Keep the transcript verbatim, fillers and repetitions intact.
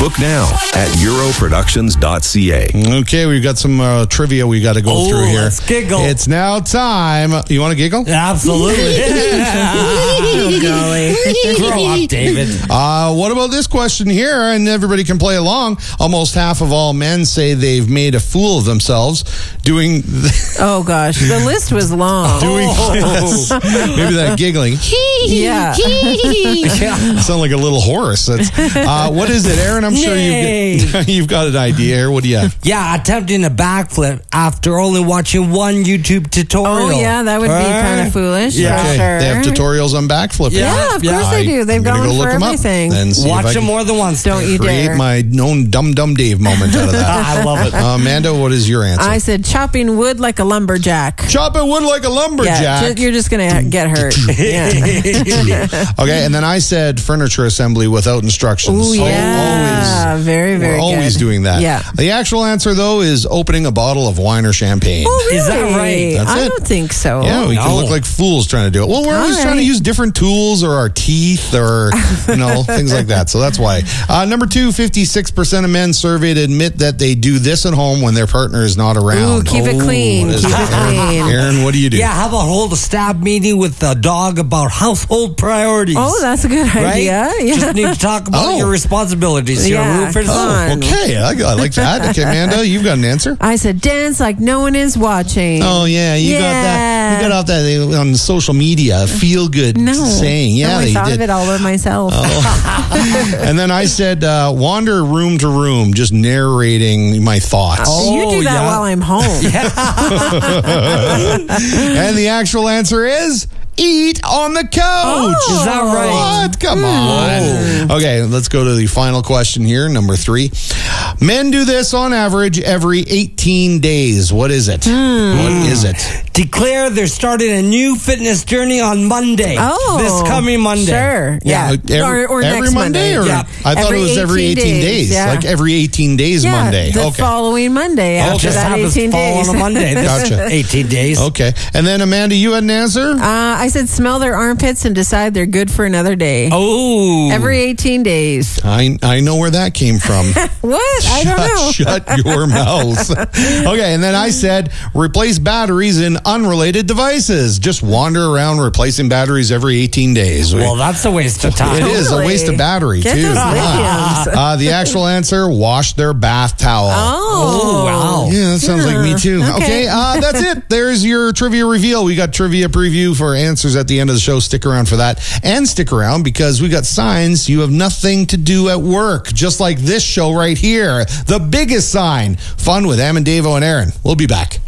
Book now at euro productions dot c a. Okay, we've got some uh, trivia we got to go Oh, through here. let's giggle. It's now time. You want to giggle? Absolutely. Oh, golly. Grow up, David. Uh, what about this question here? And everybody can play along. Almost half of all men say they've made a fool of themselves doing Oh, gosh. The list was long. doing this. Maybe that giggling. Yeah. Sound like a little horse. That's, uh, what is it, Aaron? I'm sure you've got, you've got an idea here. What do you have? Yeah, attempting a backflip after only watching one YouTube tutorial. Oh, yeah, that would be Right? kind of foolish. Yeah. For Okay, sure. they have tutorials on backflipping. Yeah, of Yeah. course they do. They've I'm got gonna one go for look 'em up everything. and see if Watch I them can more than once. Don't you create dare. my own dumb dumb Dave moment out of that. I love it. Uh, Amanda, what is your answer? I said chopping wood like a lumberjack. Chopping wood like a lumberjack. Yeah, ju- you're just going to get hurt. Yeah. Okay, and then I said furniture assembly without instructions. Ooh, yeah. Always, very, very we're always good. doing that. Yeah. The actual answer, though, is opening a bottle of wine or champagne. Oh, really? Is that right? That's I it. don't think so. Yeah, we can No. look like fools trying to do it. Well, we're All always trying to right. use different tools or our teeth or, you know, things like that. So that's why. Uh, number two, fifty-six percent of men surveyed admit that they do this at home when their partner is not around. Ooh, keep it Oh, clean. what is Keep it? it clean. Aaron, what do you do? Yeah, how about hold a stab meeting with the dog about household priorities? Oh, that's a good right? idea. Yeah. Just need to talk about Oh. your responsibilities. Your Yeah, roofers. come on. Okay, I, I like that. Okay, Amanda, you've got an answer? I said dance like no one is watching. Oh yeah, you got that. You got off that on social media. Feel good No. saying. Yeah, no, I they thought did. of it all by myself. And then I said, uh, wander room to room, just narrating my thoughts. Oh. you do that yeah. while I'm home. And the actual answer is eat on the couch. Is that right? What? Come on. Okay, let's go to the final question here, number three. Men do this on average every eighteen days. What is it? What is it? Declare they're starting a new fitness journey on Monday. Oh, This coming Monday. Sure. Yeah. Uh, every, or or every next Monday? Or Yeah. I thought Every it was every eighteen eighteen days. days, yeah. Like every eighteen days yeah, Monday. the Okay. following Monday Oh, after just that happens to eighteen fall days. on a Monday. This Gotcha. eighteen days. Okay. And then Amanda, you had an answer? Uh, I said smell their armpits and decide they're good for another day. Oh. Every eighteen days. I I know where that came from. What? I don't know. Shut, shut your mouth. Okay, and then I said replace batteries in unrelated devices. Just wander around replacing batteries every eighteen days. Well, that's a waste of time. It is a Totally. waste of battery, Get too. those Come on. lithiums. Uh, the actual answer, wash their bath towel. Oh. wow. Yeah, that sounds like me too. Okay, Okay. uh, that's it. There's your trivia reveal. We got trivia preview for answers at the end of the show. Stick around for that. And stick around because we got signs you have nothing to do at work. Just like this show right here. The biggest sign. Fun with Am and Davo and Aaron. We'll be back.